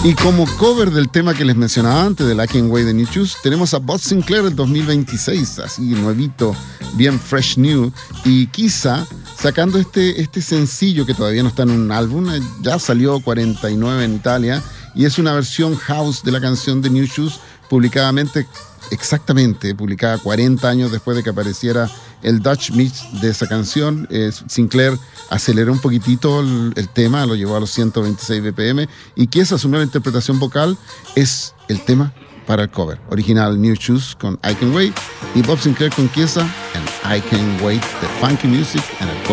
Y como cover del tema que les mencionaba antes, del I Can't Wait de New Shoes, tenemos a Bob Sinclair del 2026, así nuevito, bien fresh new, y quizá sacando este sencillo que todavía no está en un álbum, ya salió 49 en Italia, y es una versión house de la canción de New Shoes, publicada 40 años después de que apareciera el Dutch mix de esa canción. Sinclair aceleró un poquitito el tema, lo llevó a los 126 BPM, y que esa su nueva interpretación vocal es el tema para el cover original New Shoes con I Can't Wait, y Bob Sinclair con Chiesa and I Can't Wait, the funky music and el cover